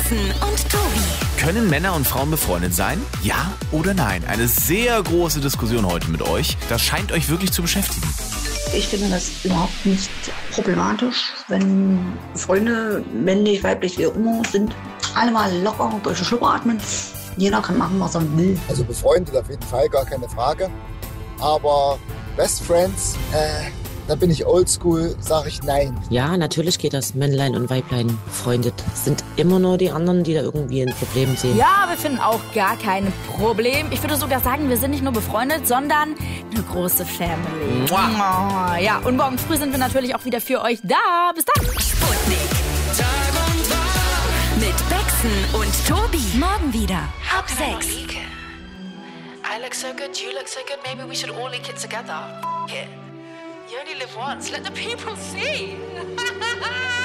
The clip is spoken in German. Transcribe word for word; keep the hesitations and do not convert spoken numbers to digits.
Baxen und Tobi. Können Männer und Frauen befreundet sein? Ja oder nein? Eine sehr große Diskussion heute mit euch. Das scheint euch wirklich zu beschäftigen. Ich finde das überhaupt nicht problematisch, wenn Freunde, männlich, weiblich, wie auch immer, sind, alle mal locker durch den Schlupper atmen. Jeder kann machen, was er will. Also befreundet auf jeden Fall, gar keine Frage. Aber Best Friends, äh, da bin ich oldschool, sage ich nein. Ja, natürlich geht das. Männlein und Weiblein befreundet. Sind immer nur die anderen, die da irgendwie ein Problem sehen. Ja, wir finden auch gar kein Problem. Ich würde sogar sagen, wir sind nicht nur befreundet, sondern eine große Family. Mua. Ja, und morgen früh sind wir natürlich auch wieder für euch da. Bis dann. Sputnik. Tag und Wach. Mit Baxen und Tobi. Morgen wieder. Ab sechs. I look so good, you look so good, maybe we should all link it together. F- it. You only live once, let the people see.